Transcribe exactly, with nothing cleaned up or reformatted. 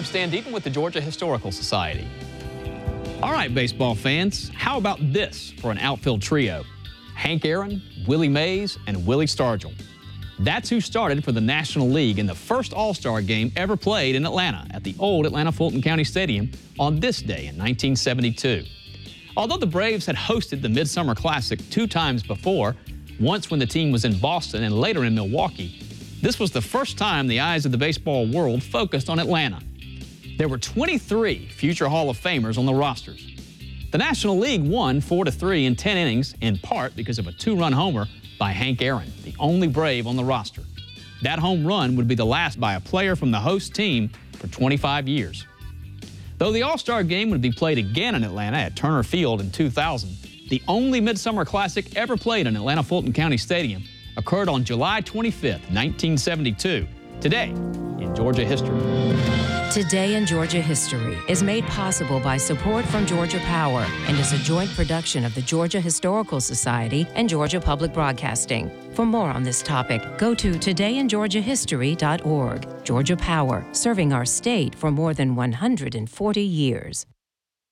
Stan Deaton with the Georgia Historical Society. All right, baseball fans, how about this for an outfield trio? Hank Aaron, Willie Mays, and Willie Stargell. That's who started for the National League in the first All-Star game ever played in Atlanta at the old Atlanta Fulton County Stadium on this day in nineteen seventy-two. Although the Braves had hosted the Midsummer Classic two times before, once when the team was in Boston and later in Milwaukee, this was the first time the eyes of the baseball world focused on Atlanta. There were twenty-three future Hall of Famers on the rosters. The National League won four to three in ten innings, in part because of a two-run homer by Hank Aaron, the only Brave on the roster. That home run would be the last by a player from the host team for twenty-five years. Though the All-Star game would be played again in Atlanta at Turner Field in two thousand, the only Midsummer Classic ever played in Atlanta Fulton County Stadium occurred on July twenty-fifth, nineteen seventy-two, today in Georgia history. Today in Georgia History is made possible by support from Georgia Power and is a joint production of the Georgia Historical Society and Georgia Public Broadcasting. For more on this topic, go to today in georgia history dot org. Georgia Power, serving our state for more than one hundred forty years.